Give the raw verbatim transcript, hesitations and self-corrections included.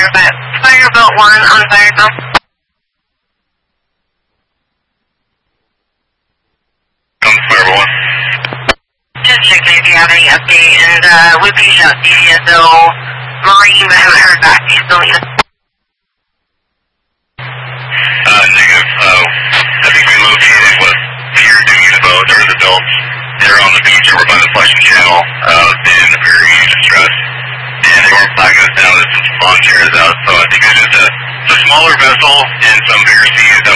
Fireboat, Fireboat one on Fireboat. On Fireboat one. Just checking if you have any update, and uh, we reached out to C S O Marine, but haven't heard back. Do you still need us? Uh, negative. Uh, I think we located what appeared to be the boat. There was adults. They're on the beach over by the Flushing Channel. Uh, they didn't appear to be in distress. And they weren't flagging us down as some lawn chairs out. So I think it's just a, it's a smaller vessel in some bigger seas